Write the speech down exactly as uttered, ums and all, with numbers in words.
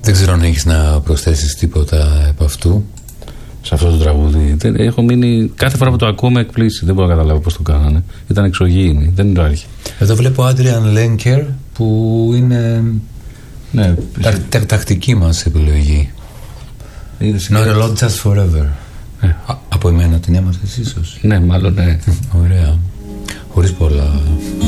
Δεν ξέρω αν έχεις να προσθέσεις τίποτα από αυτού. Σε αυτό το τραγούδι. Έχω μείνει, κάθε φορά που το ακούω με εκπλήσει. Δεν μπορώ να καταλάβω πώς το κάνανε. Ήταν εξωγήινη. Δεν υπάρχει. Εδώ βλέπω Άντριαν Λέγκερ που είναι ναι, τα, τα, τακτική μας επιλογή. Not a lot just forever. Ε. Α, από εμένα την έμαθες ίσως. Ναι, μάλλον ναι. Ωραία. Χωρίς πολλά